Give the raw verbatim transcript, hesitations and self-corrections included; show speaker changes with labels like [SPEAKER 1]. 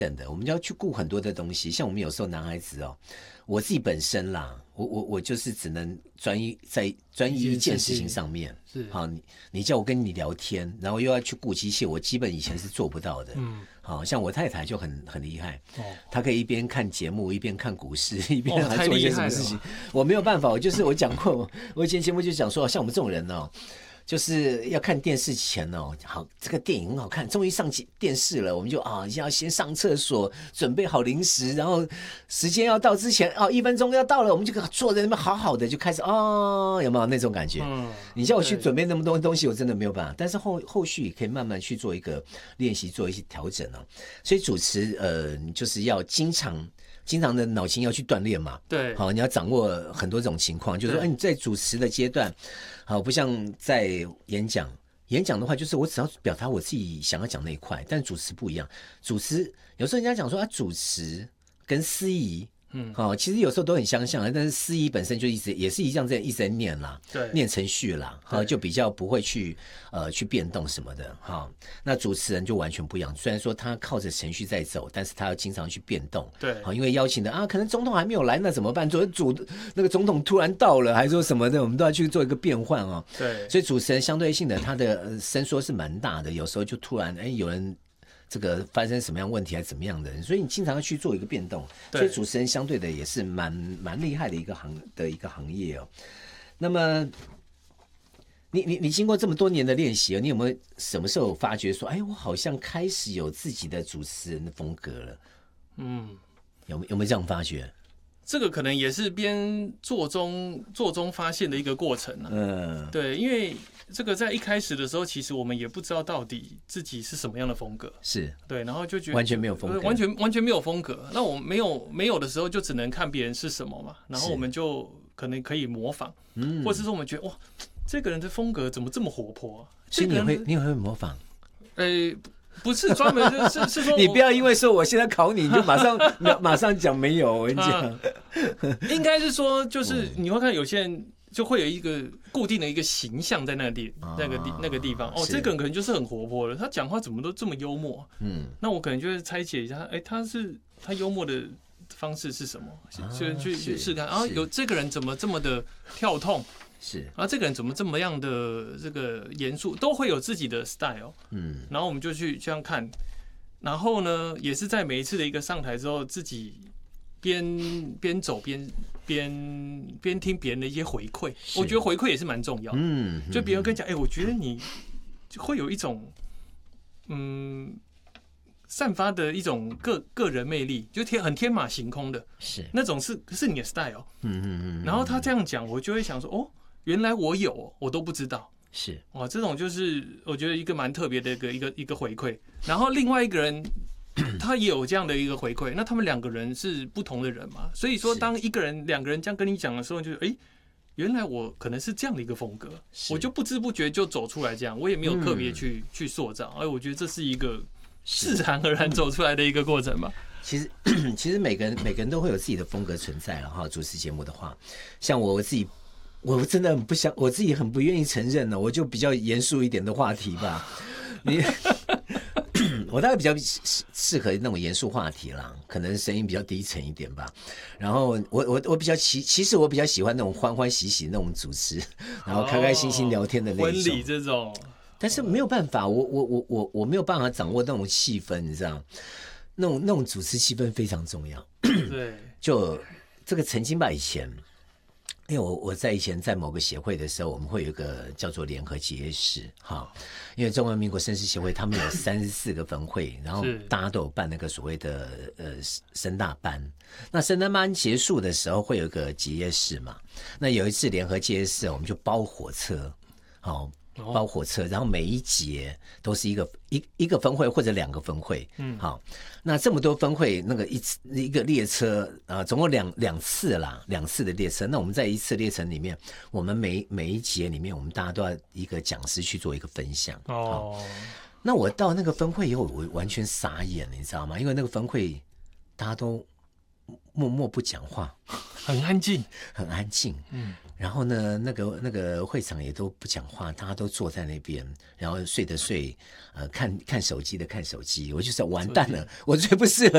[SPEAKER 1] 的，我们就要去顾很多的东西。像我们有时候男孩子哦，我自己本身啦，我我我就是只能专一在专一一件事情上面。
[SPEAKER 2] 是
[SPEAKER 1] 好，你你叫我跟你聊天，然后又要去顾机械，我基本以前是做不到的。嗯，好像我太太就很很厉害，哦，她可以一边看节目，一边看股市，一边还做一些什么事情。哦，我没有办法，我就是我讲过，我以前节目就讲说，像我们这种人哦。就是要看电视前哦，好，这个电影很好看，终于上电视了，我们就啊要先上厕所，准备好零食，然后时间要到之前哦，一分钟要到了，我们就坐在那边好好的就开始哦，有没有那种感觉？嗯，你叫我去准备那么多东西，我真的没有办法。但是后后续可以慢慢去做一个练习，做一些调整哦。所以主持呃，就是要经常。经常的脑筋要去锻炼嘛，
[SPEAKER 2] 对，
[SPEAKER 1] 好，你要掌握很多种情况，就是说，哎，你在主持的阶段，好，不像在演讲，演讲的话，就是我只要表达我自己想要讲那一块，但主持不一样，主持有时候人家讲说啊，主持跟司仪。嗯，好，其实有时候都很相像，但是司仪本身就一直也是一样这样一直在念啦，
[SPEAKER 2] 对，
[SPEAKER 1] 念程序啦，好，就比较不会去呃去变动什么的，哈。那主持人就完全不一样，虽然说他靠着程序在走，但是他要经常去变动，
[SPEAKER 2] 对，
[SPEAKER 1] 好，因为邀请的啊，可能总统还没有来，那怎么办？昨天主那个总统突然到了，还说什么的，我们都要去做一个变换哦。
[SPEAKER 2] 对，
[SPEAKER 1] 所以主持人相对性的他的伸缩是蛮大的，有时候就突然哎有人。这个发生什么样问题还是怎么样的，所以你经常要去做一个变动，所以主持人相对的也是蛮蛮厉害的一个行的一个行业哦。那么你你你经过这么多年的练习，你有没有什么时候发觉说，哎，我好像开始有自己的主持人的风格了？嗯，有没有没有这样发觉？
[SPEAKER 2] 这个可能也是边做中做中发现的一个过程啊。嗯，对，因为这个在一开始的时候，其实我们也不知道到底自己是什么样的风格，
[SPEAKER 1] 是
[SPEAKER 2] 对，然后就觉得
[SPEAKER 1] 完全没有风格，
[SPEAKER 2] 完全完全没有风格。那我没有没有的时候，就只能看别人是什么嘛，然后我们就可能可以模仿，嗯，或者是说我们觉得哇，这个人的风格怎么这么活泼啊？
[SPEAKER 1] 所以你会你也会模仿？
[SPEAKER 2] 呃。不是专门是是说，
[SPEAKER 1] 你不要因为说我现在考你，你就马上马上讲没有。我跟你讲，
[SPEAKER 2] 应该是说，就是你会看有些人就会有一个固定的一个形象在那个地那个地那个地方。哦，这个人可能就是很活泼的，他讲话怎么都这么幽默。嗯，那我可能就会拆解一下，哎，他是他幽默的方式是什么？去去去试看，然后有这个人怎么这么的跳痛。
[SPEAKER 1] 是，
[SPEAKER 2] 然后这个人怎么这么样的这个严肃，都会有自己的 style， 嗯，然后我们就去这样看，然后呢，也是在每一次的一个上台之后，自己边边走边边边听别人的一些回馈，我觉得回馈也是蛮重要的，嗯，就别人跟你讲，哎，我觉得你会有一种嗯散发的一种个个人魅力，就天很天马行空的，
[SPEAKER 1] 是
[SPEAKER 2] 那种是是你的 style， 嗯嗯嗯，然后他这样讲，我就会想说，哦。原来我有，我都不知道。
[SPEAKER 1] 是
[SPEAKER 2] 哇，这种就是我觉得一个蛮特别的一个一个一个回馈。然后另外一个人他也有这样的一个回馈，那他们两个人是不同的人嘛，所以说当一个人两个人这样跟你讲的时候，就哎、欸，原来我可能是这样的一个风格，我就不知不觉就走出来这样，我也没有特别去、嗯、去塑造，哎，我觉得这是一个自然而然走出来的一个过程吧。
[SPEAKER 1] 其实，其实每个人每个人都会有自己的风格存在了哈。主持节目的话，像我自己。我真的很不想，我自己很不愿意承认呢。我就比较严肃一点的话题吧。你，我大概比较适合那种严肃话题啦，可能声音比较低沉一点吧。然后我我我比较其其实我比较喜欢那种欢欢喜喜那种主持，然后开开心心聊天的那种。
[SPEAKER 2] 婚礼这种，
[SPEAKER 1] 但是没有办法，我我我我我没有办法掌握那种气氛，你知道，那种那种主持气氛非常重要。
[SPEAKER 2] 对，
[SPEAKER 1] 就这个曾经吧，以前。因为我我在以前在某个协会的时候，我们会有一个叫做联合结业式，哈，因为中华民国绅士协会他们有三十四个分会，然后大家都有办那个所谓的呃升大班。那升大班结束的时候会有一个结业式嘛？那有一次联合结业式，我们就包火车，好。包火车，然后每一节都是一个一一个分会或者两个分会，嗯，好，那这么多分会，那个一次一个列车啊、呃，总共两两次啦，两次的列车。那我们在一次列车里面，我们每每一节里面，我们大家都要一个讲师去做一个分享。哦，那我到那个分会以后，我完全傻眼了，你知道吗？因为那个分会大家都默默不讲话，
[SPEAKER 2] 很安静，
[SPEAKER 1] 很安静，嗯。然后呢，那个那个会场也都不讲话，大家都坐在那边，然后睡的睡，呃，看看手机的看手机。我就说完蛋了，我最不适合